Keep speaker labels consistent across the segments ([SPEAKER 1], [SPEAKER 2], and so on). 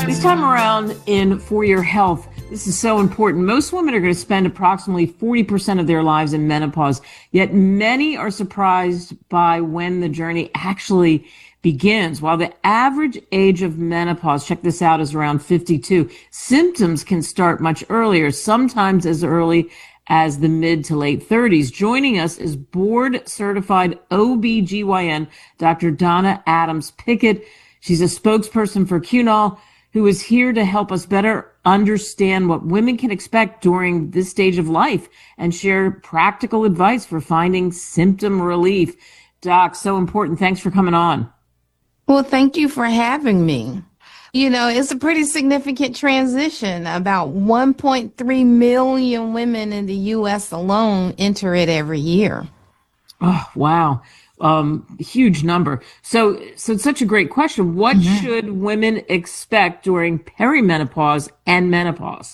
[SPEAKER 1] This time around in For Your Health, this is so important. Most women are going to spend approximately 40% of their lives in menopause, yet many are surprised by when the journey actually begins. While the average age of menopause, check this out, is around 52, symptoms can start much earlier, sometimes as early as the mid to late 30s. Joining us is board-certified OBGYN, Dr. Donna Adams Pickett. She's a spokesperson for Cunol, who is here to help us better understand what women can expect during this stage of life and share practical advice for finding symptom relief. Doc, so important. Thanks for coming on.
[SPEAKER 2] Well, thank you for having me. You know, it's a pretty significant transition. About 1.3 million women in the U.S. alone enter it every year.
[SPEAKER 1] Oh, wow. Huge number. So it's such a great question. What should women expect during perimenopause and menopause?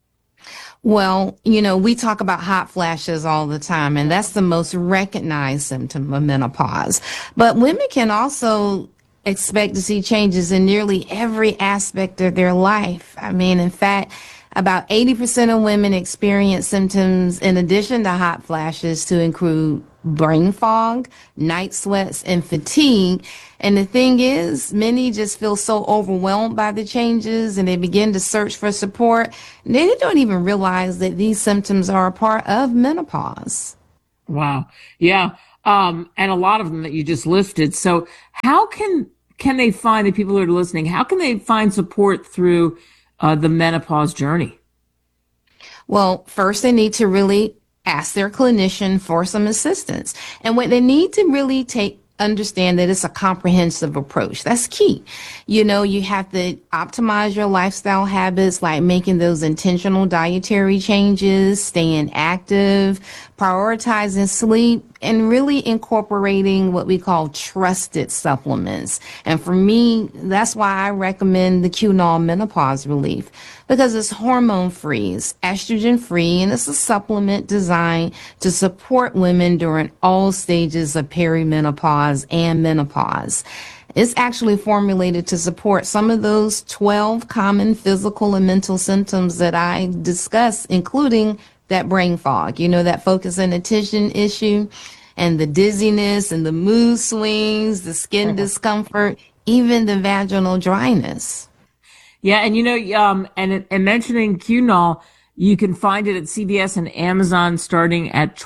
[SPEAKER 2] Well, you know, we talk about hot flashes all the time, and that's the most recognized symptom of menopause. But women can also expect to see changes in nearly every aspect of their life. I mean, in fact, about 80% of women experience symptoms in addition to hot flashes to include brain fog, night sweats, and fatigue. And the thing is, many just feel so overwhelmed by the changes and they begin to search for support. They don't even realize that these symptoms are a part of menopause.
[SPEAKER 1] Wow. Yeah. And a lot of them that you just listed. So how can they find, the people who are listening, how can they find support through the menopause journey?
[SPEAKER 2] Well, first they need to really ask their clinician for some assistance. And what they need to really understand that it's a comprehensive approach. That's key. You know, you have to optimize your lifestyle habits, like making those intentional dietary changes, staying active, prioritizing sleep, and really incorporating what we call trusted supplements. And for me, that's why I recommend the Cunol Menopause Relief, because it's hormone-free, it's estrogen-free, and it's a supplement designed to support women during all stages of perimenopause and menopause. It's actually formulated to support some of those 12 common physical and mental symptoms that I discussed, including that brain fog, you know, that focus and attention issue, and the dizziness and the mood swings, the skin discomfort, even the vaginal dryness.
[SPEAKER 1] Yeah, and you know, and mentioning Cunol, you can find it at CVS and Amazon starting at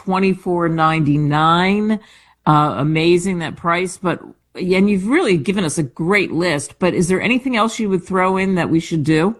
[SPEAKER 1] $24.99. Amazing, that price. But and you've really given us a great list. But is there anything else you would throw in that we should do?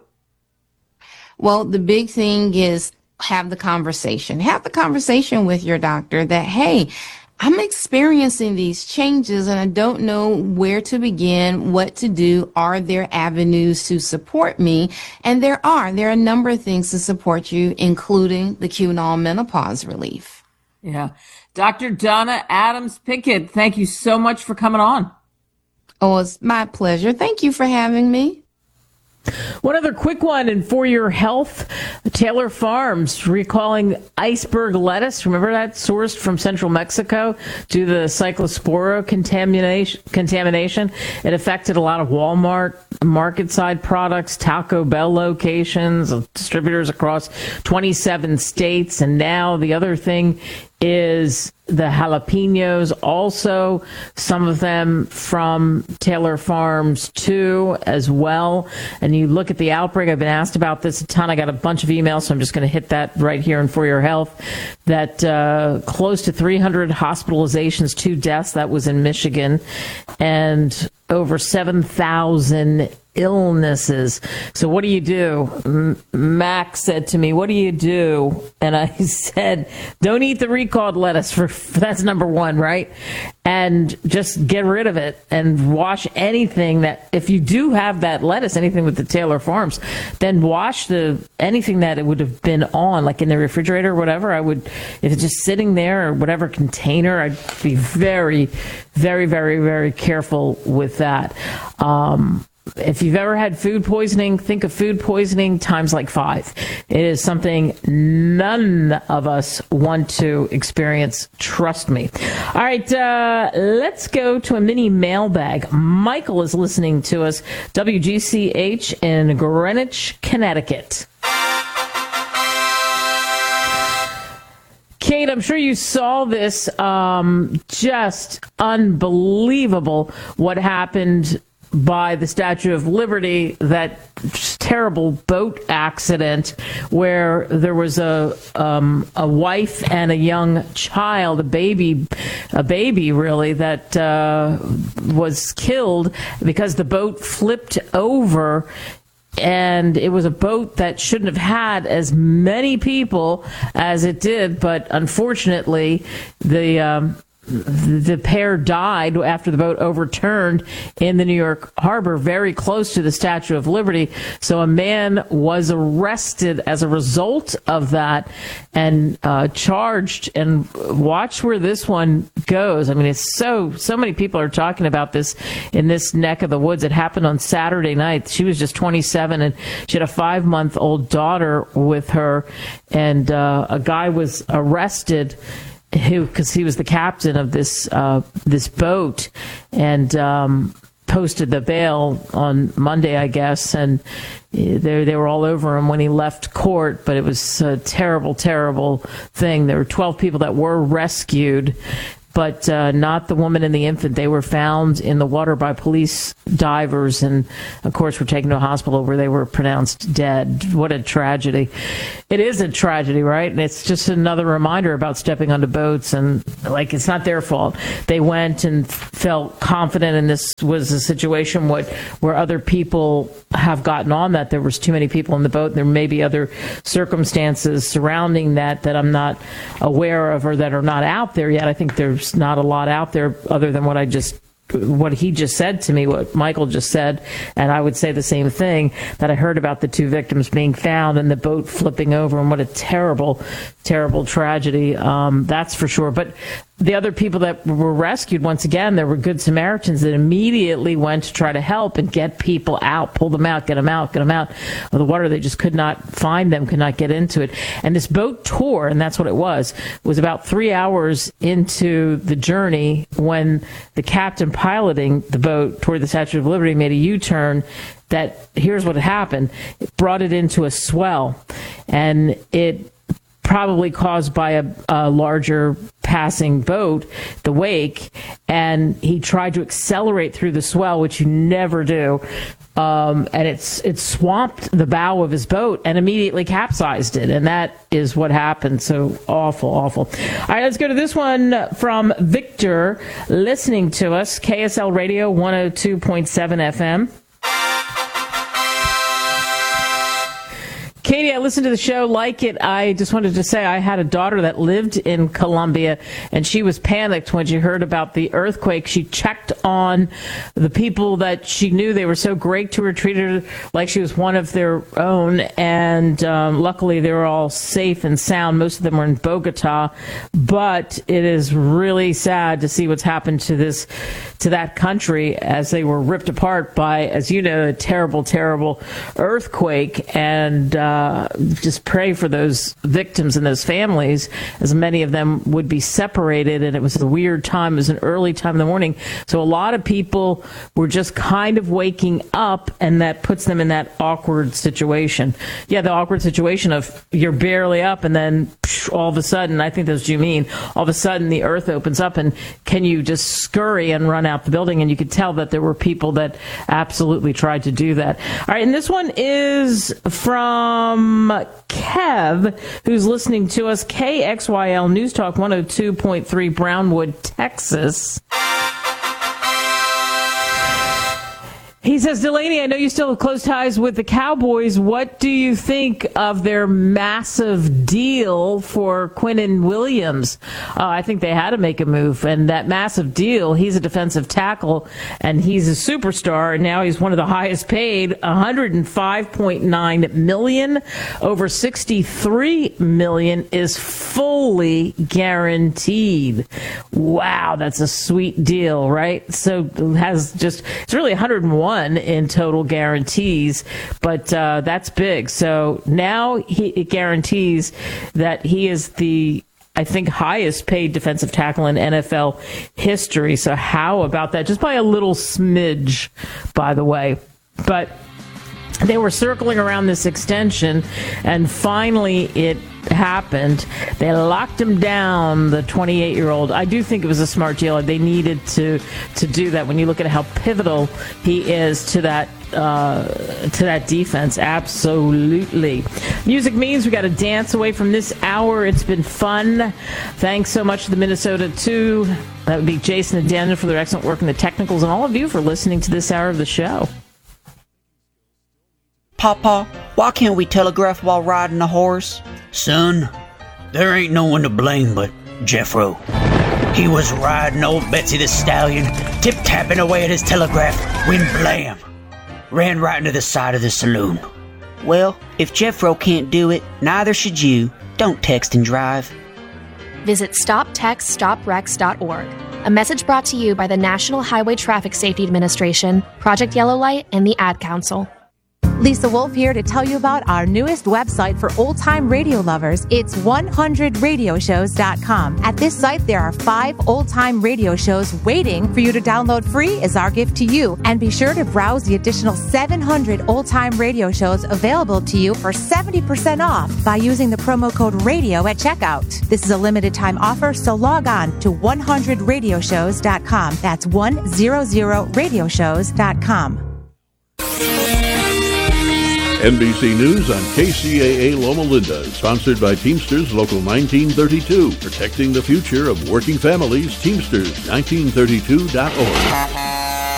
[SPEAKER 2] Well, the big thing is have the conversation. Have the conversation with your doctor that, hey, I'm experiencing these changes and I don't know where to begin, what to do. Are there avenues to support me? And there are a number of things to support you, including the Cunol Menopause Relief.
[SPEAKER 1] Yeah. Dr. Donna Adams Pickett, thank you so much for coming on.
[SPEAKER 2] Oh, it's my pleasure. Thank you for having me.
[SPEAKER 1] One other quick one, and For Your Health, Taylor Farms recalling iceberg lettuce. Remember that, sourced from central Mexico due to the cyclospora contamination. It affected a lot of Walmart market side products, Taco Bell locations, distributors across 27 states. And now the other thing is the jalapenos, also some of them from Taylor Farms too as well. And you look at the outbreak, I've been asked about this a ton. I got a bunch of emails, so I'm just going to hit that right here in For Your Health, that close to 300 hospitalizations, 2 deaths, that was in Michigan, and over 7,000 illnesses. So what do you do? Max said to me, what do you do? And I said, don't eat the recalled lettuce. That's number one, right? And just get rid of it and wash anything that, if you do have that lettuce, anything with the Taylor Farms, then wash anything that it would have been on, like in the refrigerator or whatever. I would, if it's just sitting there or whatever container, I'd be very, very, very, very careful with that. if you've ever had food poisoning, think of food poisoning times like 5. It is something none of us want to experience. Trust me. All right, let's go to a mini mailbag. Michael is listening to us, WGCH in Greenwich, Connecticut. Kate, I'm sure you saw this. Just unbelievable what happened by the Statue of Liberty, that terrible boat accident where there was a wife and a young child, a baby really, that was killed because the boat flipped over. And it was a boat that shouldn't have had as many people as it did, but unfortunately, the pair died after the boat overturned in the New York harbor, very close to the Statue of Liberty. So a man was arrested as a result of that and charged. And watch where this one goes. I mean, it's so many people are talking about this in this neck of the woods. It happened on Saturday night. She was just 27 and she had a 5-month-old daughter with her. And a guy was arrested because he was the captain of this boat, and posted the bail on Monday, I guess, and they were all over him when he left court. But it was a terrible, terrible thing. There were 12 people that were rescued, but not the woman and the infant. They were found in the water by police divers, and of course were taken to a hospital where they were pronounced dead. What a tragedy. It is a tragedy, right? And it's just another reminder about stepping onto boats, and like, it's not their fault. They went and felt confident, and this was a situation where other people have gotten on that. There was too many people in the boat, and there may be other circumstances surrounding that I'm not aware of or that are not out there yet. I think there's not a lot out there other than what he just said to me, what Michael just said, and I would say the same thing, that I heard about the 2 victims being found and the boat flipping over, and what a terrible, terrible tragedy, that's for sure. But the other people that were rescued, once again, there were Good Samaritans that immediately went to try to help and get people out, pull them out, get them out of the water. They just could not find them, could not get into it. And this boat tour, and that's what it was about 3 hours into the journey when the captain piloting the boat toward the Statue of Liberty made a U-turn. That here's what had happened. It brought it into a swell, and it probably caused by a larger passing boat, the wake, and he tried to accelerate through the swell, which you never do, and it swamped the bow of his boat and immediately capsized it, and that is what happened. So awful. All right, let's go to this one from Victor, listening to us, KSL Radio 102.7 FM. Katie, I listened to the show, like it. I just wanted to say I had a daughter that lived in Colombia, and she was panicked when she heard about the earthquake. She checked on the people that she knew. They were so great to her, treated her like she was one of their own, and luckily they were all safe and sound. Most of them were in Bogota, but it is really sad to see what's happened to that country as they were ripped apart by, as you know, a terrible, terrible earthquake. And just pray for those victims and those families, as many of them would be separated. And it was a weird time. It was an early time in the morning. So a lot of people were just kind of waking up, and that puts them in that awkward situation. Yeah, the awkward situation of you're barely up, and then all of a sudden, I think that's what you mean, all of a sudden the earth opens up, and can you just scurry and run out the building? And you could tell that there were people that absolutely tried to do that. All right, and this one is from Kev, who's listening to us, KXYL News Talk 102.3 Brownwood, Texas. He says, Delaney, I know you still have close ties with the Cowboys. What do you think of their massive deal for Quinnen Williams? I think they had to make a move. And that massive deal, he's a defensive tackle, and he's a superstar. And now he's one of the highest paid, $105.9 million. Over $63 million is fully guaranteed. Wow, that's a sweet deal, right? So it's really 101 one in total guarantees, but that's big. So now it guarantees that he is the, I think, highest paid defensive tackle in NFL history. So how about that? Just by a little smidge, by the way. But they were circling around this extension, and finally it happened. They locked him down, the 28-year-old. I do think it was a smart deal. They needed to do that when you look at how pivotal he is to that defense. Absolutely. Music means we got to dance away from this hour. It's been fun. Thanks so much to the Minnesota 2. That would be Jason and Daniel for their excellent work in the technicals, and all of you for listening to this hour of the show.
[SPEAKER 3] Papa, why can't we telegraph while riding a horse?
[SPEAKER 4] Son, there ain't no one to blame but Jeffro. He was riding old Betsy the Stallion, tip-tapping away at his telegraph, when blam! Ran right into the side of the saloon.
[SPEAKER 3] Well, if Jeffro can't do it, neither should you. Don't text and drive.
[SPEAKER 5] Visit StopTextStopWrecks.org. A message brought to you by the National Highway Traffic Safety Administration, Project Yellow Light, and the Ad Council.
[SPEAKER 6] Lisa Wolf here to tell you about our newest website for old-time radio lovers. It's 100radioshows.com. At this site, there are 5 old-time radio shows waiting for you to download free as our gift to you. And be sure to browse the additional 700 old-time radio shows available to you for 70% off by using the promo code RADIO at checkout. This is a limited-time offer, so log on to 100radioshows.com. That's 100radioshows.com.
[SPEAKER 7] NBC News on KCAA Loma Linda, sponsored by Teamsters Local 1932, protecting the future of working families. Teamsters1932.org.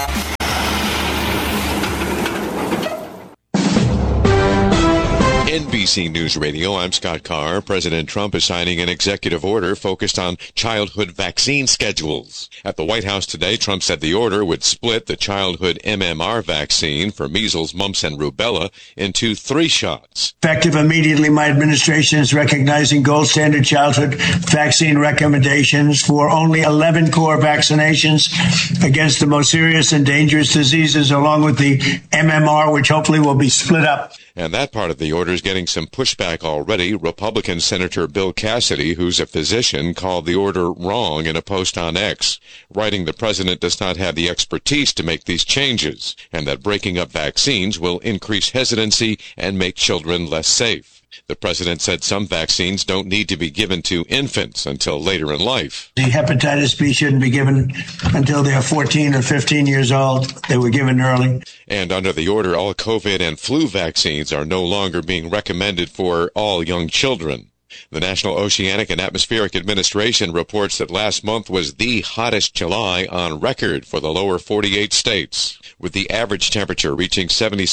[SPEAKER 8] NBC News Radio, I'm Scott Carr. President Trump is signing an executive order focused on childhood vaccine schedules. At the White House today, Trump said the order would split the childhood MMR vaccine for measles, mumps, and rubella into 3 shots.
[SPEAKER 9] Effective immediately, my administration is recognizing gold standard childhood vaccine recommendations for only 11 core vaccinations against the most serious and dangerous diseases, along with the MMR, which hopefully will be split up.
[SPEAKER 8] And that part of the order is getting some pushback already. Republican Senator Bill Cassidy, who's a physician, called the order wrong in a post on X, writing the president does not have the expertise to make these changes, and that breaking up vaccines will increase hesitancy and make children less safe. The president said some vaccines don't need to be given to infants until later in life.
[SPEAKER 9] The hepatitis B shouldn't be given until they're 14 or 15 years old. They were given early.
[SPEAKER 8] And under the order, all COVID and flu vaccines are no longer being recommended for all young children. The National Oceanic and Atmospheric Administration reports that last month was the hottest July on record for the lower 48 states, with the average temperature reaching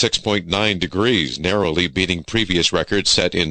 [SPEAKER 8] 76.9 degrees, narrowly beating previous records set in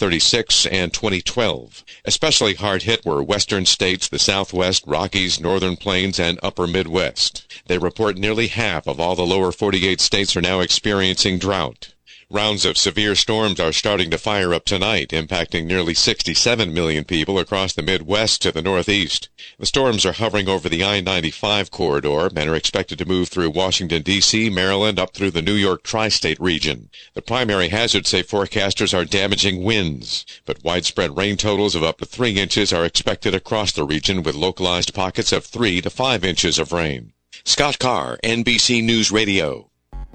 [SPEAKER 8] 1936 and 2012. Especially hard hit were western states, the Southwest, Rockies, Northern Plains, and Upper Midwest. They report nearly half of all the lower 48 states are now experiencing drought. Rounds of severe storms are starting to fire up tonight, impacting nearly 67 million people across the Midwest to the Northeast. The storms are hovering over the I-95 corridor and are expected to move through Washington, D.C., Maryland, up through the New York tri-state region. The primary hazards, say forecasters, are damaging winds, but widespread rain totals of up to 3 inches are expected across the region, with localized pockets of 3 to 5 inches of rain. Scott Carr, NBC News Radio.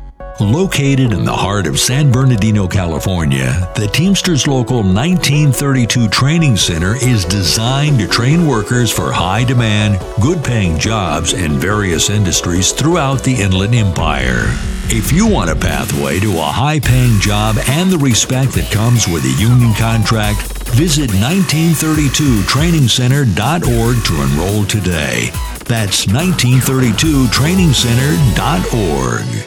[SPEAKER 10] Located in the heart of San Bernardino, California, the Teamsters Local 1932 Training Center is designed to train workers for high-demand, good-paying jobs in various industries throughout the Inland Empire. If you want a pathway to a high-paying job and the respect that comes with a union contract, visit 1932trainingcenter.org to enroll today. That's 1932trainingcenter.org.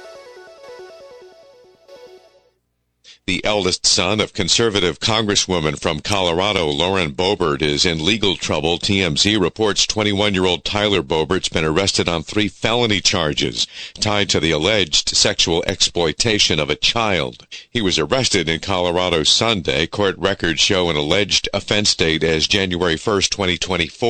[SPEAKER 8] The eldest son of conservative Congresswoman from Colorado, Lauren Boebert, is in legal trouble. TMZ reports 21-year-old Tyler Boebert's been arrested on 3 felony charges tied to the alleged sexual exploitation of a child. He was arrested in Colorado Sunday. Court records show an alleged offense date as January 1st, 2024.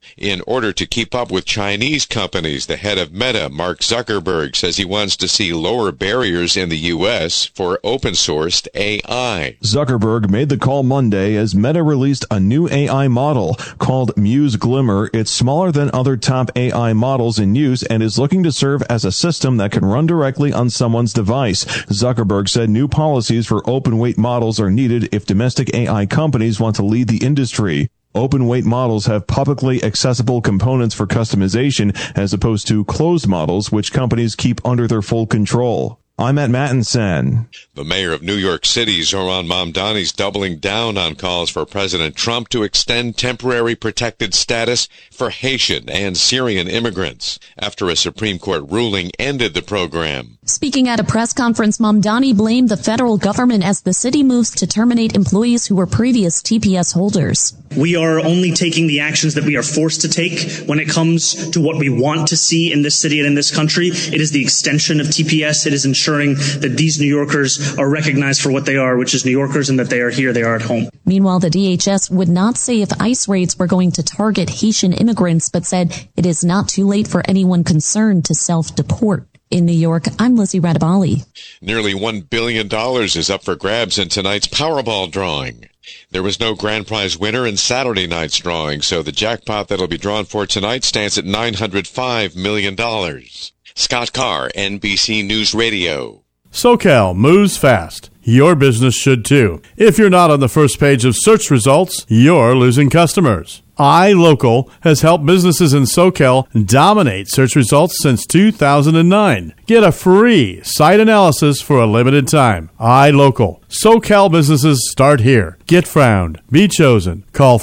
[SPEAKER 8] in order to keep up with Chinese companies. The head of Meta, Mark Zuckerberg, says he wants to see lower barriers in the U.S. for open-sourced AI.
[SPEAKER 11] Zuckerberg made the call Monday as Meta released a new AI model called Muse Glimmer. It's smaller than other top AI models in use and is looking to serve as a system that can run directly on someone's device. Zuckerberg said new policies for open-weight models are needed if domestic AI companies want to lead the industry. Open-weight models have publicly accessible components for customization as opposed to closed models, which companies keep under their full control. I'm Matt Mattinson.
[SPEAKER 8] The mayor of New York City, Zohran Mamdani, is doubling down on calls for President Trump to extend temporary protected status for Haitian and Syrian immigrants after a Supreme Court ruling ended the program.
[SPEAKER 12] Speaking at a press conference, Mamdani blamed the federal government as the city moves to terminate employees who were previous TPS holders.
[SPEAKER 13] We are only taking the actions that we are forced to take when it comes to what we want to see in this city and in this country. It is the extension of TPS. It is ensuring that these New Yorkers are recognized for what they are, which is New Yorkers, and that they are here, they are at home.
[SPEAKER 12] Meanwhile, the DHS would not say if ICE raids were going to target Haitian immigrants, but said it is not too late for anyone concerned to self-deport. In New York, I'm Lizzie Radabali.
[SPEAKER 8] Nearly $1 billion is up for grabs in tonight's Powerball drawing. There was no grand prize winner in Saturday night's drawing, so the jackpot that'll be drawn for tonight stands at $905 million. Scott Carr, NBC News Radio.
[SPEAKER 14] SoCal moves fast. Your business should too. If you're not on the first page of search results, you're losing customers. iLocal has helped businesses in SoCal dominate search results since 2009. Get a free site analysis for a limited time. iLocal. SoCal businesses start here. Get found. Be chosen. Call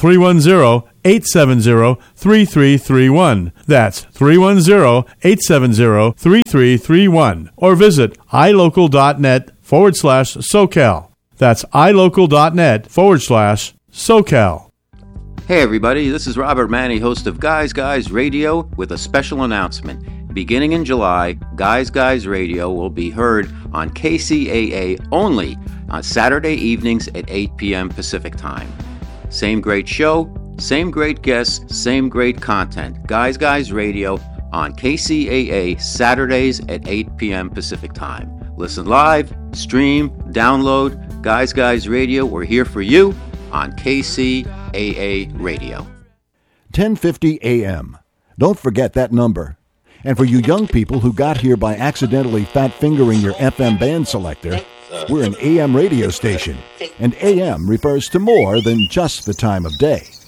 [SPEAKER 14] 310-870-3331. That's 310-870-3331. Or visit ilocal.net/SoCal. That's ilocal.net/SoCal.
[SPEAKER 15] Hey everybody, this is Robert Manny, host of Guys Guys Radio, with a special announcement. Beginning in July, Guys Guys Radio will be heard on KCAA only on Saturday evenings at 8 p.m. Pacific Time. Same great show, same great guests, same great content. Guys Guys Radio on KCAA Saturdays at 8 p.m. Pacific Time. Listen live, stream, download Guys Guys Radio. We're here for you on KCAA Radio.
[SPEAKER 16] 1050 AM. Don't forget that number. And for you young people who got here by accidentally fat-fingering your FM band selector, we're an AM radio station. And AM refers to more than just the time of day.